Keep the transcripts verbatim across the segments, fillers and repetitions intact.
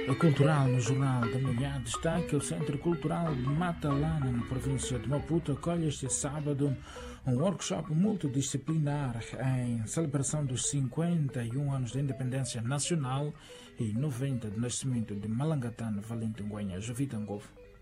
cultural no Jornal da Manhã destaca o Centro Cultural de Matalana, na província de Maputo, acolhe este sábado um workshop multidisciplinar em celebração dos cinquenta e um anos da independência nacional e noventa do nascimento de Malangatana Valentim Ngwenha Jovitangovo.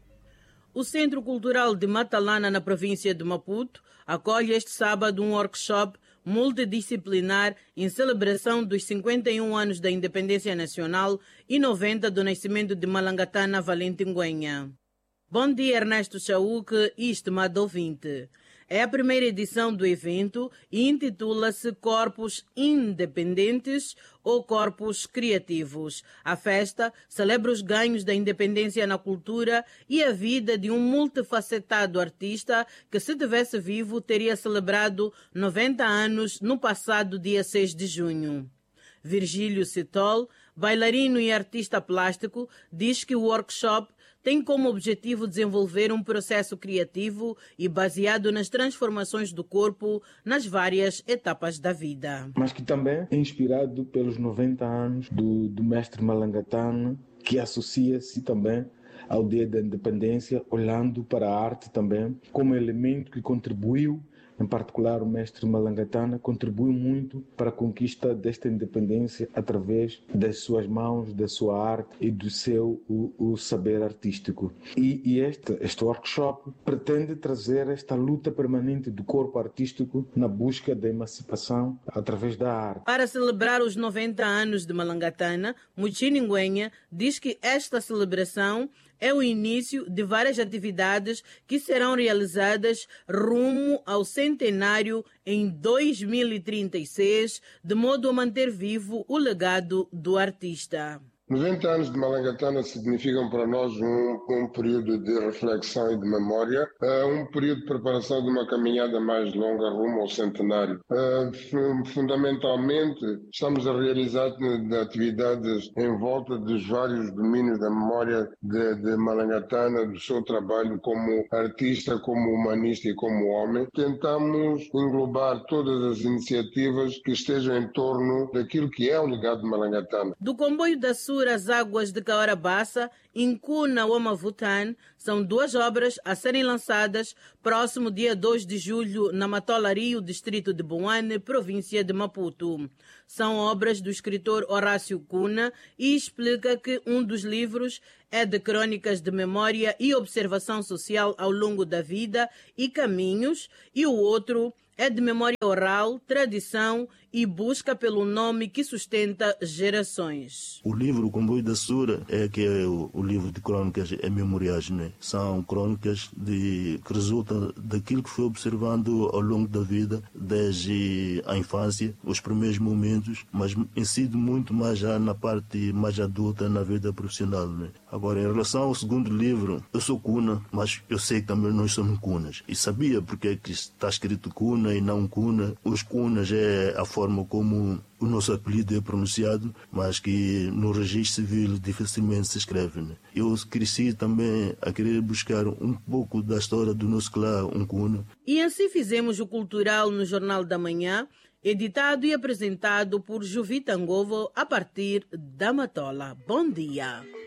O Centro Cultural de Matalana, na província de Maputo, acolhe este sábado um workshop multidisciplinar em celebração dos cinquenta e um anos da independência nacional e noventa do nascimento de Malangatana Valentim Ngwenha. Bom dia, Ernesto Chauque e estimado ouvinte. É a primeira edição do evento e intitula-se Corpos Independentes ou Corpos Criativos. A festa celebra os ganhos da independência na cultura e a vida de um multifacetado artista que, se tivesse vivo, teria celebrado noventa anos no passado dia seis de junho. Virgílio Citol, bailarino e artista plástico, diz que o workshop tem como objetivo desenvolver um processo criativo e baseado nas transformações do corpo nas várias etapas da vida. Mas que também é inspirado pelos noventa anos do, do mestre Malangatana, que associa-se também ao Dia da Independência, olhando para a arte também como elemento que contribuiu. Em particular, o mestre Malangatana contribuiu muito para a conquista desta independência através das suas mãos, da sua arte e do seu o, o saber artístico. E, e este, este workshop pretende trazer esta luta permanente do corpo artístico na busca da emancipação através da arte. Para celebrar os noventa anos de Malangatana, Muchini Ngwenha diz que esta celebração é o início de várias atividades que serão realizadas rumo ao centenário em dois mil e trinta e seis, de modo a manter vivo o legado do artista. noventa anos de Malangatana significam para nós um, um período de reflexão e de memória, uh, um período de preparação de uma caminhada mais longa rumo ao centenário. Uh, fundamentalmente, estamos a realizar atividades em volta dos vários domínios da memória de, de Malangatana, do seu trabalho como artista, como humanista e como homem. Tentamos englobar todas as iniciativas que estejam em torno daquilo que é o legado de Malangatana. Do comboio da Sul as águas de Caorabassa, Incuna Omavutan, são duas obras a serem lançadas próximo dia dois de julho na Matola Rio, distrito de Boane, província de Maputo. São obras do escritor Horácio Cuna e explica que um dos livros é de crônicas de memória e observação social ao longo da vida e caminhos, e o outro é de memória oral, tradição e busca pelo nome que sustenta gerações. O livro Comboio da Sura é que é o, o livro de crônicas e memoriais, né? São crônicas de, que resultam daquilo que foi observando ao longo da vida, desde a infância, os primeiros momentos, mas incide muito mais já na parte mais adulta, na vida profissional, né? Agora, em relação ao segundo livro, eu sou cuna, mas eu sei que também nós somos cunas. E sabia porque é que está escrito cuna e não cuna. Os cunas é a forma como o nosso apelido é pronunciado, mas que no registro civil dificilmente se escreve, né? Eu cresci também a querer buscar um pouco da história do nosso clã, um cuna. E assim fizemos o Cultural no Jornal da Manhã, editado e apresentado por Jovitangovo a partir da Matola. Bom dia!